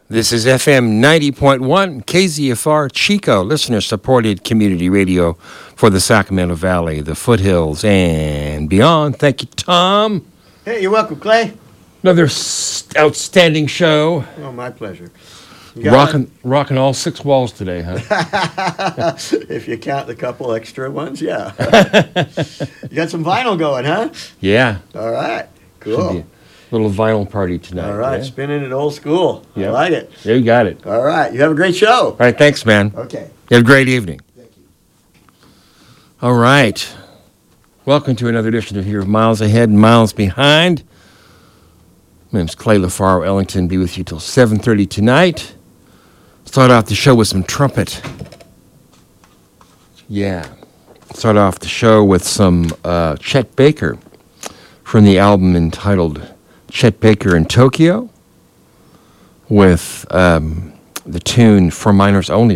This is FM 90.1 KZFR Chico, listener-supported community radio for the Sacramento Valley, the foothills, and beyond. Thank you, Tom. Hey, you're welcome, Clay. Another outstanding show. Oh, my pleasure. Rocking all six walls today, huh? If you count the couple extra ones, yeah. You got some vinyl going, huh? Yeah. All right, Should be cool. a little vinyl party tonight. All right, yeah? spinning it old school. Yeah. I like it. Yeah, you got it. All right, you have a great show. All right, thanks, man. Okay. You have a great evening. Thank you. All right. Welcome to another edition of Here, Miles Ahead, Miles Behind. My name's Clay LaFaro Ellington. Be with you till 7:30 tonight. Start off the show with some trumpet. Yeah. Start off the show with some Chet Baker from the album entitled Chet Baker in Tokyo with the tune For Minors Only.